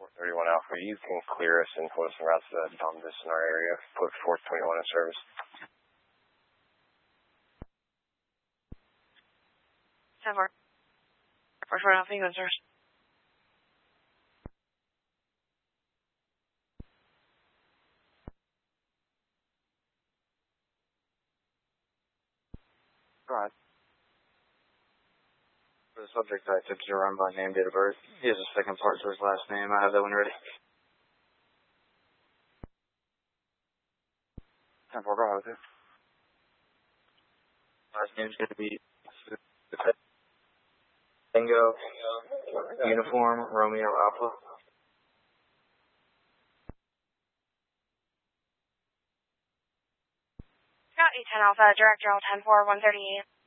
31 Alpha, you can clear us and put us en route to the Dominus in our area. Put 421 in service. 10-4. 421 Alpha, you go in service. Go ahead. For the subject, I took your run by name, date of birth. He has a second part to his last name. I have that one ready. 10-4, go ahead with it. Last name's going to be Tango, Uniform, Romeo, Alpha. Got A10 Alpha, direct General 10-4, 138.